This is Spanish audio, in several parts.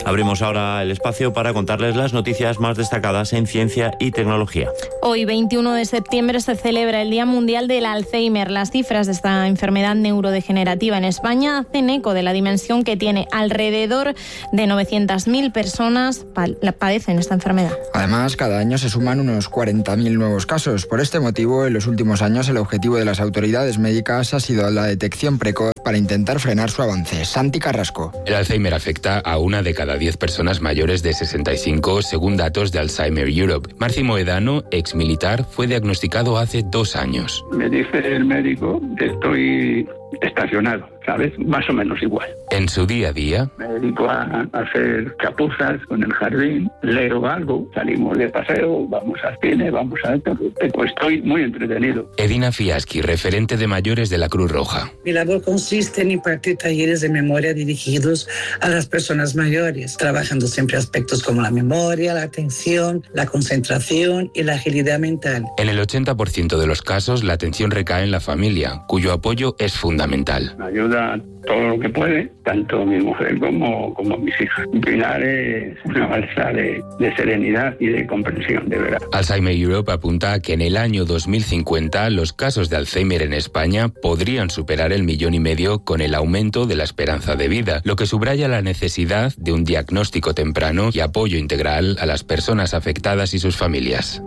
Abrimos ahora el espacio para contarles las noticias más destacadas en ciencia y tecnología. Hoy, 21 de septiembre, se celebra el Día Mundial del Alzheimer. Las cifras de esta enfermedad neurodegenerativa en España hacen eco de la dimensión que tiene. Alrededor de 900.000 personas padecen esta enfermedad. Además, cada año se suman unos 40.000 nuevos casos. Por este motivo, en los últimos años, el objetivo de las autoridades médicas ha sido la detección precoz para intentar frenar su avance. Santi Carrasco. El Alzheimer afecta a 1 de cada 10 personas mayores de 65, según datos de Alzheimer Europe. Marci Moedano, exmilitar, fue diagnosticado hace 2 años. Me dice el médico que estoy estacionado, ¿sabes? Más o menos igual. En su día a día, me dedico a hacer chapuzas con el jardín, leo algo, salimos de paseo, vamos al cine, vamos a esto. Pues estoy muy entretenido. Edina Fiaschi, referente de mayores de la Cruz Roja. Mi labor consiste en impartir talleres de memoria dirigidos a las personas mayores, trabajando siempre aspectos como la memoria, la atención, la concentración y la agilidad mental. En el 80% de los casos, la atención recae en la familia, cuyo apoyo es fundamental. Me ayuda todo lo que puede, tanto mi mujer como mis hijas. Pilar es una balsa de serenidad y de comprensión, de verdad. Alzheimer Europe apunta a que en el año 2050 los casos de Alzheimer en España podrían superar el 1,5 millones con el aumento de la esperanza de vida, lo que subraya la necesidad de un diagnóstico temprano y apoyo integral a las personas afectadas y sus familias.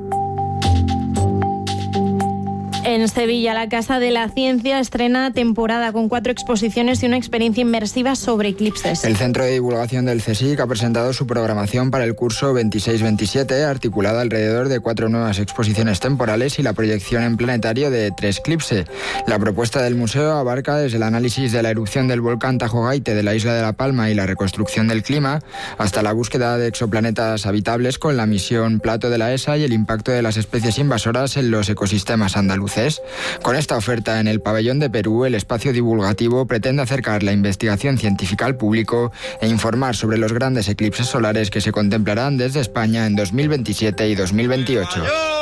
En Sevilla, la Casa de la Ciencia estrena temporada con 4 exposiciones y una experiencia inmersiva sobre eclipses. El Centro de Divulgación del CSIC ha presentado su programación para el curso 26-27, articulada alrededor de 4 nuevas exposiciones temporales y la proyección en planetario de 3 eclipses. La propuesta del museo abarca desde el análisis de la erupción del volcán Tajo Gaite de la isla de La Palma y la reconstrucción del clima, hasta la búsqueda de exoplanetas habitables con la misión Plato de la ESA y el impacto de las especies invasoras en los ecosistemas andaluces. Con esta oferta en el Pabellón de Perú, el espacio divulgativo pretende acercar la investigación científica al público e informar sobre los grandes eclipses solares que se contemplarán desde España en 2027 y 2028.